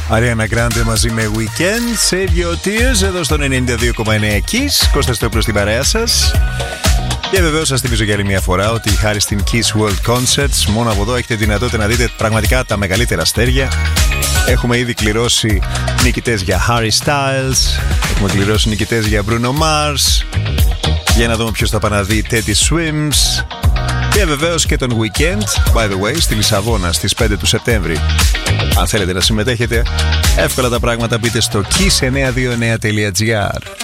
Ariana Grande μαζί με Weekend, Save Your Tears, εδώ στο 92,9 Kiss. Κώστας Τόπουλος στην παρέα σας. Και βεβαίως σας θυμίζω για άλλη μια φορά ότι χάρη στην Kiss World Concerts, μόνο από εδώ έχετε δυνατότητα να δείτε πραγματικά τα μεγαλύτερα αστέρια. Έχουμε ήδη κληρώσει νικητές για Harry Styles, έχουμε κληρώσει νικητές για Bruno Mars, για να δούμε ποιος θα πάει να δει Teddy Swims. Και βεβαίως και τον Weekend, by the way, στη Λισαβόνα στις 5 του Σεπτέμβρη. Αν θέλετε να συμμετέχετε, εύκολα τα πράγματα, μπείτε στο kiss929.gr.